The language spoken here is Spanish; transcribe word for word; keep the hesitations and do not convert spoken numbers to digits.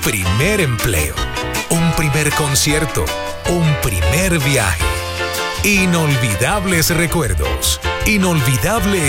primer empleo, un primer concierto, un primer viaje. Inolvidables recuerdos, inolvidables